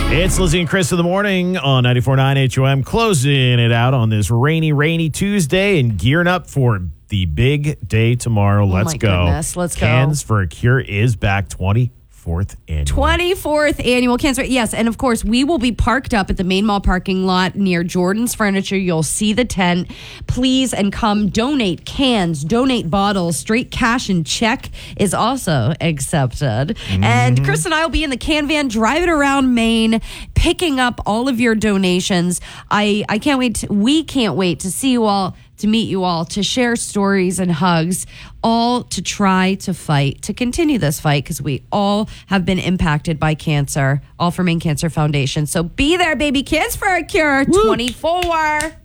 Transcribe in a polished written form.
It's Lizzie and Chris in the morning on 94.9 HOM, closing it out on this rainy Tuesday and gearing up for the big day tomorrow. Let's go. Goodness. Let's go. Cans for a Cure is back 24th annual. 24th annual Cancer. Yes, and of course, we will be parked up at the main mall parking lot near Jordan's Furniture. You'll see the tent. Please and come donate cans, donate bottles. Straight cash and check is also accepted. Mm-hmm. And Chris and I will be in the can van driving around Maine, picking up all of your donations. I can't wait. We can't wait to see you all, to meet you all, to share stories and hugs, all to try to fight, to continue this fight, because we all have been impacted by cancer, all for Maine Cancer Foundation. So be there, baby. Kids for a Cure, 24.